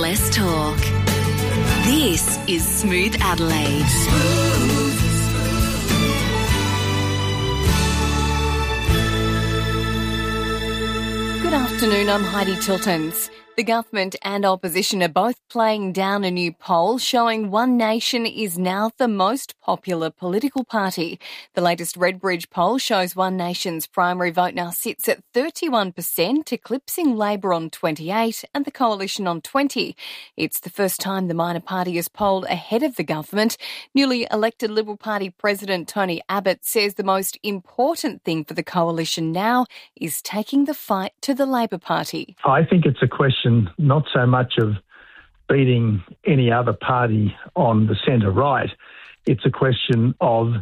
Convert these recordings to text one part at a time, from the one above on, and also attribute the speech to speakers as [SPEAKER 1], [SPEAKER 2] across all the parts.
[SPEAKER 1] Let's talk. This is Smooth Adelaide. Good afternoon, I'm Heidi Tiltons. The government and opposition are both playing down a new poll showing One Nation is now the most popular political party. The latest Redbridge poll shows One Nation's primary vote now sits at 31%, eclipsing Labor on 28% and the Coalition on 20%. It's the first time the minor party is polled ahead of the government. Newly elected Liberal Party President Tony Abbott says the most important thing for the Coalition now is taking the fight to the Labor Party.
[SPEAKER 2] I think it's a question not so much of beating any other party on the centre-right. It's a question of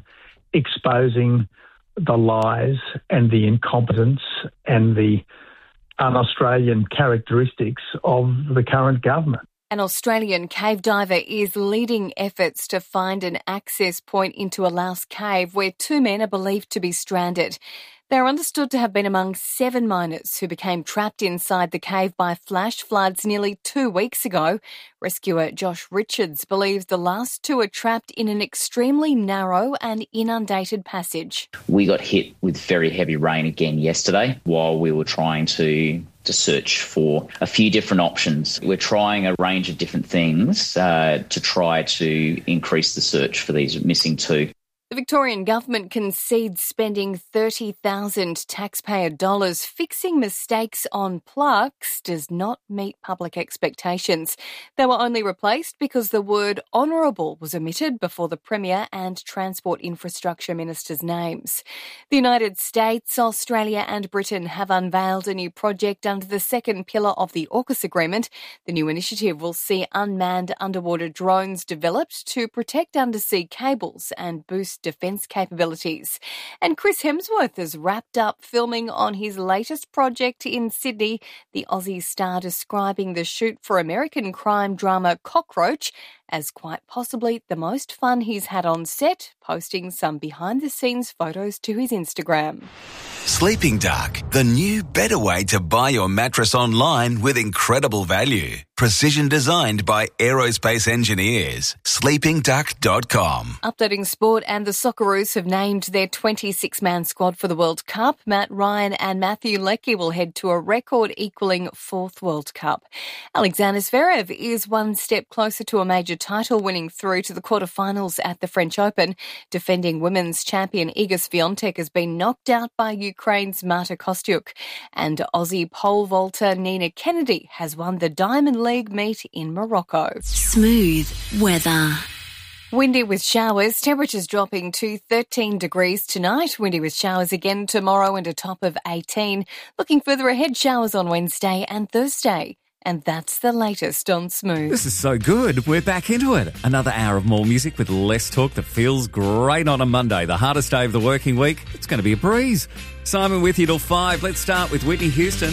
[SPEAKER 2] exposing the lies and the incompetence and the un-Australian characteristics of the current government.
[SPEAKER 1] An Australian cave diver is leading efforts to find an access point into a Laos cave where two men are believed to be stranded. They are understood to have been among 7 miners who became trapped inside the cave by flash floods nearly 2 weeks ago. Rescuer Josh Richards believes the last 2 are trapped in an extremely narrow and inundated passage.
[SPEAKER 3] We got hit with very heavy rain again yesterday while we were trying to search for a few different options. We're trying a range of different things to try to increase the search for these missing 2.
[SPEAKER 1] The Victorian government concedes spending $30,000 taxpayer dollars fixing mistakes on plaques does not meet public expectations. They were only replaced because the word honourable was omitted before the Premier and Transport Infrastructure Minister's names. The United States, Australia and Britain have unveiled a new project under the second pillar of the AUKUS agreement. The new initiative will see unmanned underwater drones developed to protect undersea cables and boost defence capabilities. And Chris Hemsworth has wrapped up filming on his latest project in Sydney, the Aussie star describing the shoot for American crime drama Cockroach as quite possibly the most fun he's had on set, posting some behind-the-scenes photos to his Instagram.
[SPEAKER 4] Sleeping Duck, the new better way to buy your mattress online with incredible value. Precision designed by aerospace engineers. sleepingduck.com.
[SPEAKER 1] Updating sport, and the Socceroos have named their 26-man squad for the World Cup. Matt Ryan and Matthew Leckie will head to a record-equalling 4th World Cup. Alexander Zverev is one step closer to a major title, winning through to the quarterfinals at the French Open. Defending women's champion Iga Swiatek has been knocked out by Ukraine's Marta Kostyuk. And Aussie pole vaulter Nina Kennedy has won the Diamond League meet in Morocco. Smooth weather. Windy with showers, temperatures dropping to 13 degrees tonight. Windy with showers again tomorrow and a top of 18. Looking further ahead, showers on Wednesday and Thursday. And that's the latest on Smooth.
[SPEAKER 5] This is so good. We're back into it. Another hour of more music with less talk that feels great on a Monday. The hardest day of the working week. It's going to be a breeze. Simon with you till 5. Let's start with Whitney Houston.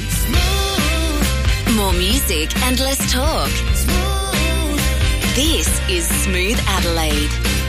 [SPEAKER 1] Smooth. More music and less talk. Smooth. This is Smooth Adelaide.